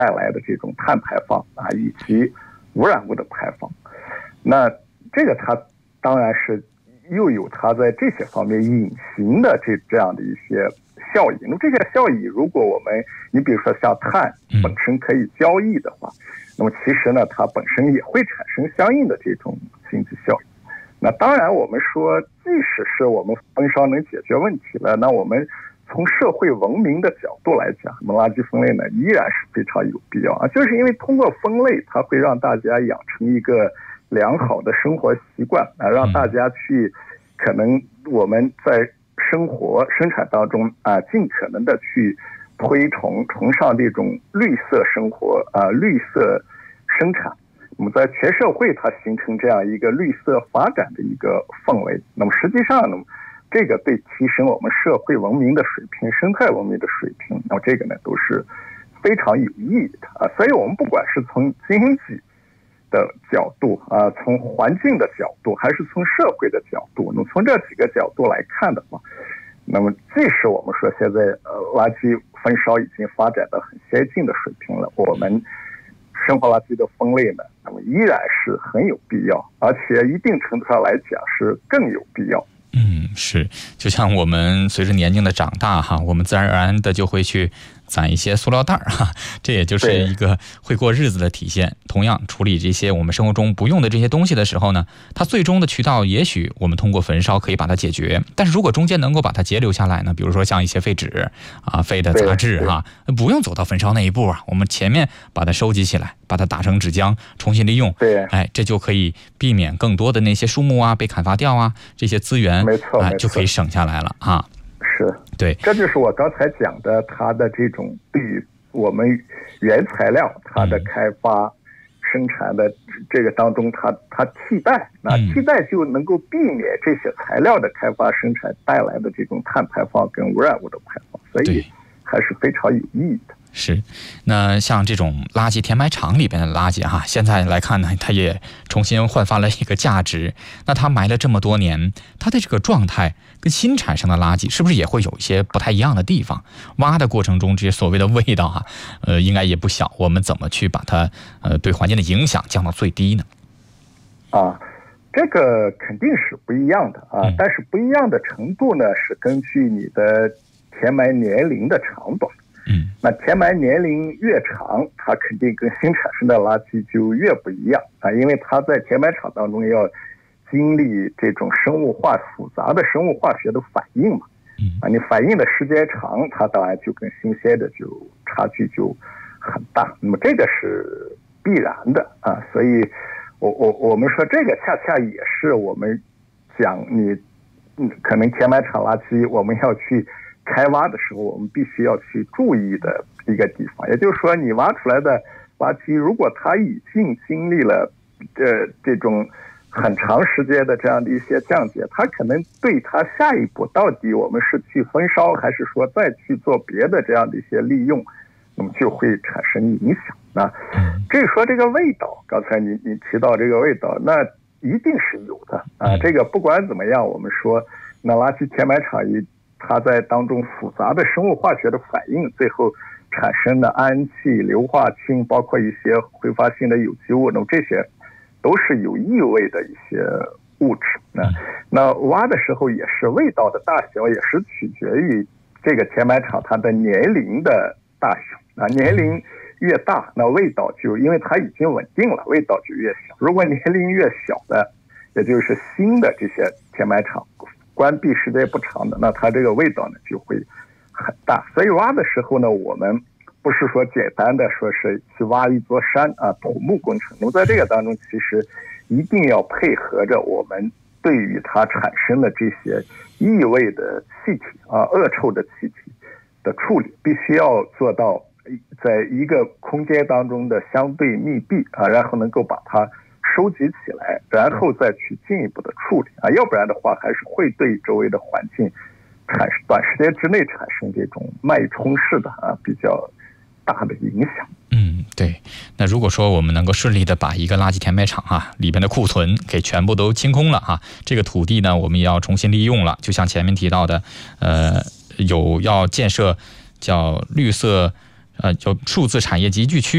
带来的这种碳排放啊，以及污染物的排放。那这个它当然是又有它在这些方面隐形的这样的一些效益。那么这些效益，如果你比如说像碳本身可以交易的话，那么其实呢，它本身也会产生相应的这种经济效益。那当然，我们说，即使是我们焚烧能解决问题了，那我们从社会文明的角度来讲，那么垃圾分类呢，依然是非常有必要啊。就是因为通过分类，它会让大家养成一个良好的生活习惯啊，让大家去可能我们在生产当中啊，尽可能的去崇尚这种绿色生活啊，绿色生产。那么在全社会它形成这样一个绿色发展的一个氛围，那么实际上呢，这个对提升我们社会文明的水平、生态文明的水平，那么这个呢都是非常有意义的啊。所以我们不管是从经济的角度啊，从环境的角度，还是从社会的角度，那么从这几个角度来看的话，那么即使我们说现在垃圾焚烧已经发展到很先进的水平了，我们生活垃圾的分类呢，那么依然是很有必要，而且一定程度上来讲是更有必要。 是，就像我们随着年龄的长大哈，我们自然而然的就会去攒一些塑料袋哈，这也就是一个会过日子的体现。同样，处理这些我们生活中不用的这些东西的时候呢，它最终的渠道也许我们通过焚烧可以把它解决，但是如果中间能够把它截留下来呢，比如说像一些废纸啊、废的杂质哈，不用走到焚烧那一步啊，我们前面把它收集起来，把它打成纸浆，重新利用，这就可以避免更多的那些树木啊被砍伐掉啊，这些资源就可以省下来了啊。 是， 对， 这就是我刚才讲的，它的这种对于我们原材料它的开发、生产的这个当中，它替代，那替代就能够避免这些材料的开发生产带来的这种碳排放跟污染物的排放，所以还是非常有意义的。 是，那像这种垃圾填埋场里边的垃圾哈，现在来看呢，它也重新焕发了一个价值。那它埋了这么多年，它的这个状态跟新产生的垃圾是不是也会有一些不太一样的地方？挖的过程中这些所谓的味道哈，应该也不小。我们怎么去把它对环境的影响降到最低呢？ 这个肯定是不一样的啊，但是不一样的程度呢，是根据你的填埋年龄的长短。那填埋年龄越长，它肯定跟新产生的垃圾就越不一样啊，因为它在填埋场当中要经历这种复杂的生物化学的反应嘛，你反应的时间长，它当然就跟新鲜的就差距就很大，那么这个是必然的啊，所以我们说这个恰恰也是我们讲可能填埋场垃圾我们要去开挖的时候，我们必须要去注意的一个地方，也就是说，你挖出来的垃圾，如果它已经经历了这种很长时间的这样的一些降解，它可能对它下一步到底我们是去焚烧，还是说再去做别的这样的一些利用，那么就会产生影响。那至于说这个味道，刚才你提到这个味道，那一定是有的啊。这个不管怎么样，我们说那垃圾填埋场它在当中复杂的生物化学的反应，最后产生的氨气、硫化氢，包括一些挥发性的有机物，那么这些都是有异味的一些物质。那挖的时候也是味道的大小也是取决于这个填埋场它的年龄的大小。年龄越大，那味道就因为它已经稳定了，味道就越小。如果年龄越小的，也就是新的这些填埋场关闭时间不长的，那它这个味道呢就会很大。所以挖的时候呢，我们不是说简单的说是去挖一座山啊，土木工程。那么在这个当中，其实一定要配合着我们对于它产生的这些异味的气体啊、恶臭的气体的处理，必须要做到在一个空间当中的相对密闭啊，然后能够把它收集起来，然后再去进一步的处理啊，要不然的话还是会对周围的环境短时间之内产生这种脉冲式的比较大的影响。 对。那如果说我们能够顺利的把一个垃圾填埋场里边的库存给全部都清空了这个土地呢，我们也要重新利用了。就像前面提到的，要建设叫绿色叫数字产业集聚区。